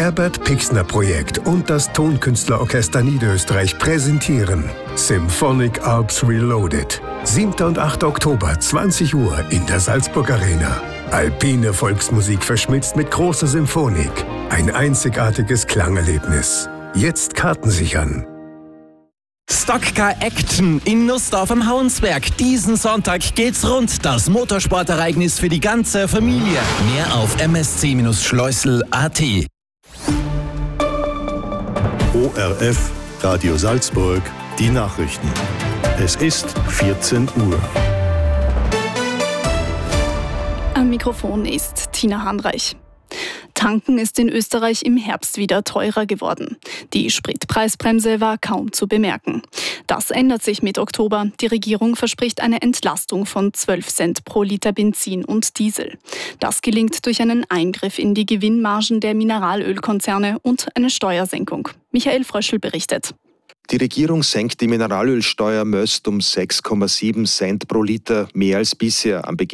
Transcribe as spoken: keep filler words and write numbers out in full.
Herbert Pixner Projekt und das Tonkünstlerorchester Niederösterreich präsentieren Symphonic Alps Reloaded. siebter und achter Oktober, zwanzig Uhr in der Salzburg Arena. Alpine Volksmusik verschmitzt mit großer Symphonik. Ein einzigartiges Klangerlebnis. Jetzt Karten sichern. Stockcar Action in Nussdorf am Hauensberg. Diesen Sonntag geht's rund. Das Motorsportereignis für die ganze Familie. Mehr auf m s c schleusel punkt a t. O R F, Radio Salzburg, die Nachrichten. Es ist vierzehn Uhr. Am Mikrofon ist Tina Hanreich. Tanken ist in Österreich im Herbst wieder teurer geworden. Die Spritpreisbremse war kaum zu bemerken. Das ändert sich mit Oktober. Die Regierung verspricht eine Entlastung von zwölf Cent pro Liter Benzin und Diesel. Das gelingt durch einen Eingriff in die Gewinnmargen der Mineralölkonzerne und eine Steuersenkung. Michael Fröschl berichtet. Die Regierung senkt die Mineralölsteuer Möst um sechs Komma sieben Cent pro Liter, mehr als bisher. Am Beginn